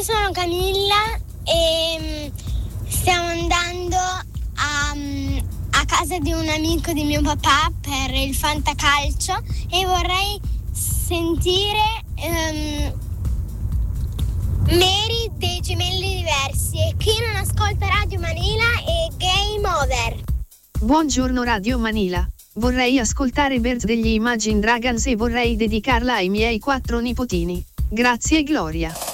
io sono Camilla e stiamo andando a casa di un amico di mio papà per il fantacalcio e vorrei sentire Mary dei Gemelli Diversi e chi non ascolta Radio Manila è Game Over. Buongiorno Radio Manila, vorrei ascoltare Birds degli Imagine Dragons e vorrei dedicarla ai miei 4 nipotini. Grazie Gloria.